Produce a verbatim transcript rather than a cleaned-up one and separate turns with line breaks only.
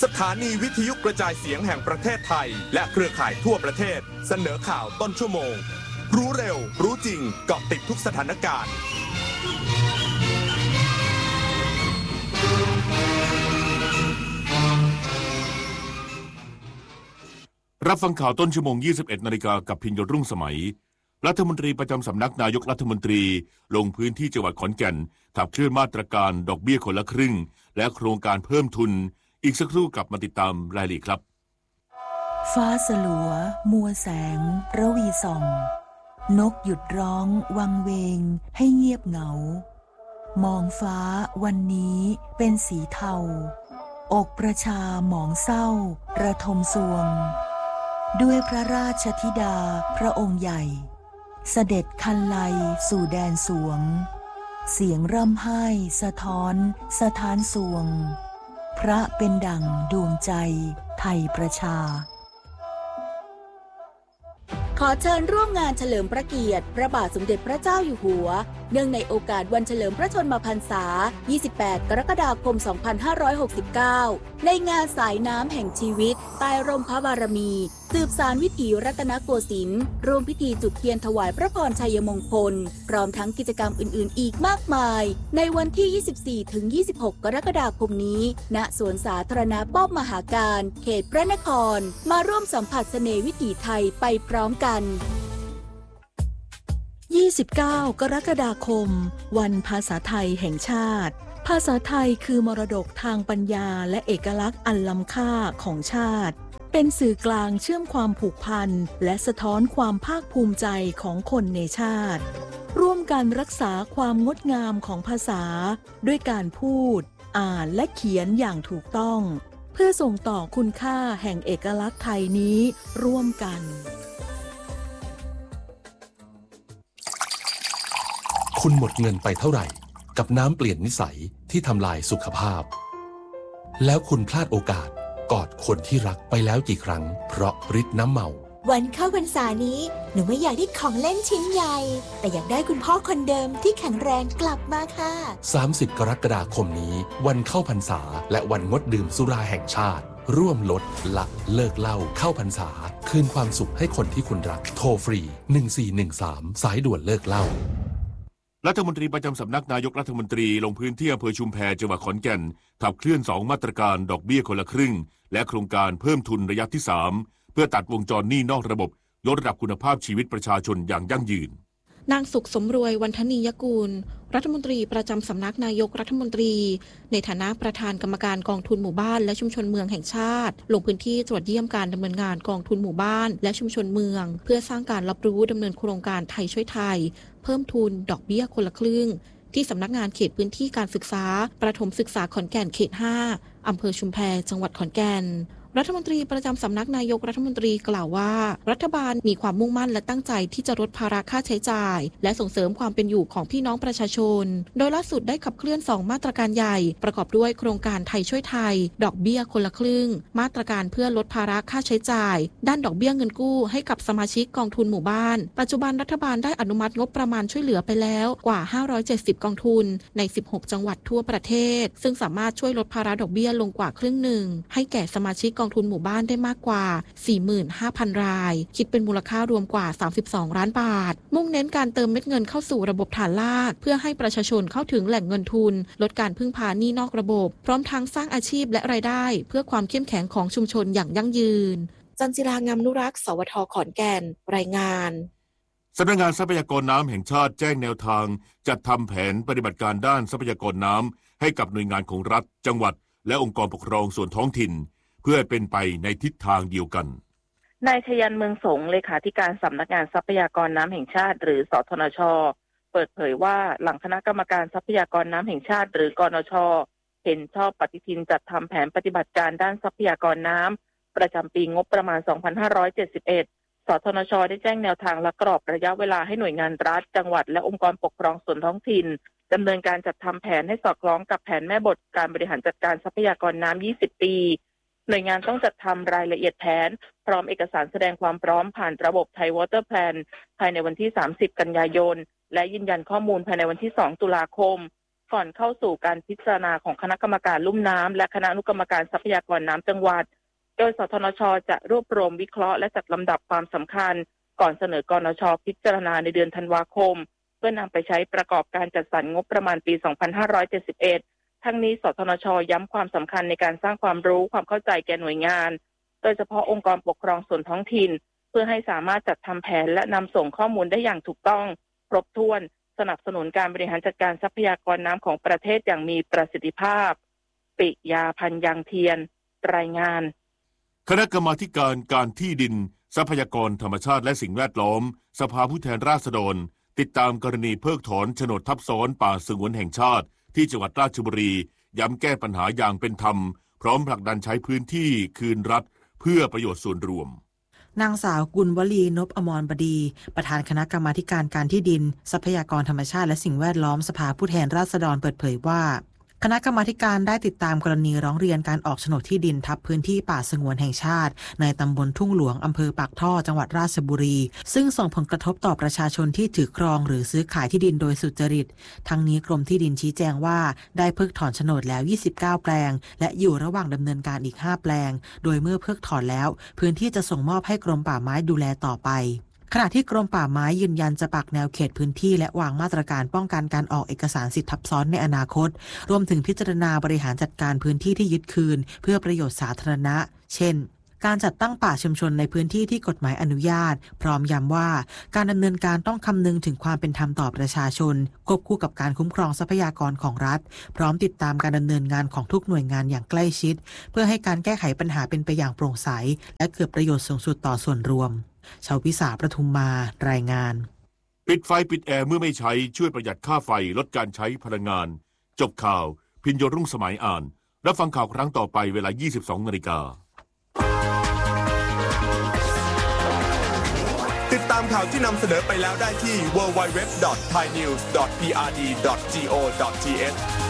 ถานีวิทยุกระจายเสียงแห่งประเทศไทยและเครือข่ายทั่วประเทศเสนอข่าวต้นชั่วโมงรู้เร็วรู้จริงเกาะติดทุกสถานการณ์
รับฟังข่าวต้นชั่วโมง ยี่สิบเอ็ดนาฬิกา กับพิญญรุ่งสมัยรัฐมนตรีประจำสำนักนายกรัฐมนตรีลงพื้นที่จังหวัดขอนแก่นขับเคลื่อนมาตรการดอกเบี้ยคนละครึ่งและโครงการเพิ่มทุนอีกสักครู่กลับมาติดตามรายละเอียดครับ
ฟ้าสลัวมัวแสงระวีส่องนกหยุดร้องวังเวงให้เงียบเหงามองฟ้าวันนี้เป็นสีเทาอกประชาหมองเศร้าระทมสวงด้วยพระราชธิดาพระองค์ใหญ่เสด็จคันไลสู่แดนสวงเสียงร่ำไห้สะท้อนสะท้านสวงพระเป็นดั่งดวงใจไทยประชา
ขอเชิญร่วมงานเฉลิมพระเกียรติพระบาทสมเด็จพระเจ้าอยู่หัวเนื่องในโอกาสวันเฉลิมพระชนมพรรษา ยี่สิบแปด กรกฎาคม สองพันห้าร้อยหกสิบเก้า ในงานสายน้ำแห่งชีวิตใต้ร่มพระบารมีสืบสานวิถีรัตนโกสินทร์ร่วมพิธีจุดเทียนถวายพระพรชัยมงคลพร้อมทั้งกิจกรรมอื่นๆอีกมากมายในวันที่ ยี่สิบสี่ถึงยี่สิบหก กรกฎาคมนี้ณสวนสาธารณะป้อมมหาการเขตพระนครมาร่วมสัมผัสเสน่ห์วิถีไทยไปพร้อมกัน
ยี่สิบเก้ากรกฎาคมวันภาษาไทยแห่งชาติภาษาไทยคือมรดกทางปัญญาและเอกลักษณ์อันล้ำค่าของชาติเป็นสื่อกลางเชื่อมความผูกพันและสะท้อนความภาคภูมิใจของคนในชาติร่วมกันรักษาความงดงามของภาษาด้วยการพูดอ่านและเขียนอย่างถูกต้องเพื่อส่งต่อคุณค่าแห่งเอกลักษณ์ไทยนี้ร่วมกัน
คุณหมดเงินไปเท่าไหร่กับน้ำเปลี่ยนนิสัยที่ทำลายสุขภาพแล้วคุณพลาดโอกาสกอดคนที่รักไปแล้วกี่ครั้งเพราะฤทธิ์น้ำเมา
วันเข้าพรรษานี้หนูไม่อยากได้ของเล่นชิ้นใหญ่แต่อยากได้คุณพ่อคนเดิมที่แข็งแรงกลับมาค่ะ
สามสิบกรกฎาคมนี้วันเข้าพรรษาและวันงดดื่มสุราแห่งชาติร่วมลดละเลิกเหล้าเข้าพรรษาคืนความสุขให้คนที่คุณรักโทรฟรีหนึ่งสี่หนึ่งสามสายด่วนเลิกเหล้า
รัฐมนตรีประจำสำนักนายกรัฐมนตรีลงพื้นที่อำเภอชุมแพจังหวัดขอนแก่นขับเคลื่อนสองมาตรการดอกเบี้ยคนละครึ่งและโครงการเพิ่มทุนระยะที่สามเพื่อตัดวงจรหนี้นอกระบบยกระดับคุณภาพชีวิตประชาชนอย่างยั่งยืน
นางสุขสมรวยวันธนียกูลรัฐมนตรีประจำสำนักนายกรัฐมนตรีในฐานะประธานกรรมการกองทุนหมู่บ้านและชุมชนเมืองแห่งชาติลงพื้นที่ตรวจเยี่ยมการดำเนินงานกองทุนหมู่บ้านและชุมชนเมืองเพื่อสร้างการรับรู้ดำเนินโครงการไทยช่วยไทยเพิ่มทุนดอกเบี้ยคนละครึ่งที่สำนักงานเขตพื้นที่การศึกษาประถมศึกษาขอนแก่นเขตห้าอำเภอชุมแพจังหวัดขอนแก่นรัฐมนตรีประจำสำนักนายกรัฐมนตรีกล่าวว่ารัฐบาลมีความมุ่งมั่นและตั้งใจที่จะลดภาระค่าใช้จ่ายและส่งเสริมความเป็นอยู่ของพี่น้องประชาชนโดยล่าสุดได้ขับเคลื่อนสองมาตรการใหญ่ประกอบด้วยโครงการไทยช่วยไทยดอกเบี้ยคนละครึ่งมาตรการเพื่อลดภาระค่าใช้จ่ายด้านดอกเบี้ยเงินกู้ให้กับสมาชิกกองทุนหมู่บ้านปัจจุบันรัฐบาลได้อนุมัติงบประมาณช่วยเหลือไปแล้วกว่าห้าร้อยเจ็ดสิบกองทุนในสิบหกจังหวัดทั่วประเทศซึ่งสามารถช่วยลดภาระดอกเบี้ยลงกว่าครึ่งหนึ่งให้แก่สมาชิกกองทุนหมู่บ้านได้มากกว่า สี่หมื่นห้าพัน รายคิดเป็นมูลค่ารวมกว่าสามสิบสองล้านบาทมุ่งเน้นการเติมเม็ดเงินเข้าสู่ระบบฐานรากเพื่อให้ประชาชนเข้าถึงแหล่งเงินทุนลดการพึ่งพาหนี้นอกระบบพร้อมทั้งสร้างอาชีพและรายได้เพื่อความเข้มแข็งของชุมชนอย่างยั่งยืนจันจิรางามนุรักษ์สวทขอนแก่นรายงาน
สำนักงานทรัพยากรน้ำแห่งชาติแจ้งแนวทางจัดทำแผนปฏิบัติการด้านทรัพยากรน้ำให้กับหน่วยงานของรัฐจังหวัดและองค์กรปกครองส่วนท้องถิ่นเพื่อเป็นไปในทิศทางเดียวกัน
นายชยันเมืองสงเลขาธิการสำนักงานทรัพยากรน้ำแห่งชาติหรือสทนช.เปิดเผยว่าหลังคณะกรรมการทรัพยากรน้ำแห่งชาติหรือกนช.เห็นชอบปฏิทินจัดทำแผนปฏิบัติการด้านทรัพยากรน้ำประจำปีงบประมาณ สองพันห้าร้อยเจ็ดสิบเอ็ด สทนช.ได้แจ้งแนวทางและกรอบระยะเวลาให้หน่วยงานรัฐจังหวัดและองค์กรปกครองส่วนท้องถิ่นดำเนินการจัดทำแผนให้สอดคล้องกับแผนแม่บทการบริหารจัดการทรัพยากรน้ำยี่สิบปีหน่วยงานต้องจัดทำรายละเอียดแผนพร้อมเอกสารแสดงความพร้อมผ่านระบบ Thai Water Plan ภายในวันที่สามสิบกันยายนและยืนยันข้อมูลภายในวันที่สองตุลาคมก่อนเข้าสู่การพิจารณาของคณะกรรมการลุ่มน้ำและคณะอนุกรรมการทรัพยากรน้ำจังหวัดโดยสทนช.จะรวบรวมวิเคราะห์และจัดลำดับความสำคัญก่อนเสนอกนช.พิจารณาในเดือนธันวาคมเพื่อนำไปใช้ประกอบการจัดสรรงบประมาณปี สองพันห้าร้อยเจ็ดสิบเอ็ด ทั้งนี้สทนช.ย้ำความสำคัญในการสร้างความรู้ความเข้าใจแก่หน่วยงานโดยเฉพาะองค์กรปกครองส่วนท้องถิ่นเพื่อให้สามารถจัดทำแผนและนำส่งข้อมูลได้อย่างถูกต้องครบถ้วนสนับสนุนการบริหารจัดการทรัพยากรน้ำของประเทศอย่างมีประสิทธิภาพปิยาพันธ์ยังเทียนรายงาน
คณะกรรมาธิการการที่ดินทรัพยากรธรรมชาติและสิ่งแวดล้อมสภาผู้แทนราษฎรติดตามกรณีเพิกถอนโฉนดทับซ้อนป่าสงวนแห่งชาติที่จังหวัดราชบุรีย้ำแก้ปัญหาอย่างเป็นธรรมพร้อมผลักดันใช้พื้นที่คืนรัฐเพื่อประโยชน์ส่วนรวม
นางสาวกุลวลีนพอมรบดีประธานคณะกรรมาการการที่ดินทรัพยากรธรรมชาติและสิ่งแวดล้อมสภาผู้แทนราษฎรเปิดเผยว่าคณะกรรมาการได้ติดตามกรณีร้องเรียนการออกโฉนดที่ดินทับพื้นที่ป่าสงวนแห่งชาติในตำบลทุ่งหลวงอำเภอปากท่อจังหวัดราชบุรีซึ่งส่งผลกระทบต่อประชาชนที่ถือครองหรือซื้อขายที่ดินโดยสุจริตทั้งนี้กรมที่ดินชี้แจงว่าได้เพิกถอนโฉนดแล้วยี่สิบเก้าแปลงและอยู่ระหว่างดำเนินการอีกห้าแปลงโดยเมื่อเพิกถอนแล้วพื้นที่จะส่งมอบให้กรมป่าไม้ดูแลต่อไปขณะที่กรมป่าไม้ยืนยันจะปักแนวเขตพื้นที่และวางมาตรการป้องกันการออกเอกสารสิทธิทับซ้อนในอนาคตรวมถึงพิจารณาบริหารจัดการพื้นที่ที่ยึดคืนเพื่อประโยชน์สาธารณะเช่นการจัดตั้งป่าชุมชนในพื้นที่ที่กฎหมายอนุญาตพร้อมย้ำว่าการดำเนินการต้องคำนึงถึงความเป็นธรรมต่อประชาชนควบคู่กับการคุ้มครองทรัพยากรของรัฐพร้อมติดตามการดำเนินงานของทุกหน่วยงานอย่างใกล้ชิดเพื่อให้การแก้ไขปัญหาเป็นไปอย่างโปร่งใสและเกิดประโยชน์สูงสุดต่อส่วนรวมชาวพิสาประทุมมารายงาน
ปิดไฟปิดแอร์เมื่อไม่ใช้ช่วยประหยัดค่าไฟลดการใช้พลังงานจบข่าวพิญโยรุ่งสมัยอ่านรับฟังข่าวครั้งต่อไปเวลา ยี่สิบสองนาฬิกา
ติดตามข่าวที่นำเสนอไปแล้วได้ที่ ดับเบิลยู ดับเบิลยู ดับเบิลยู ดอท ไทยนิวส์ ดอท พี อาร์ ดี ดอท จี โอ ดอท ที เอช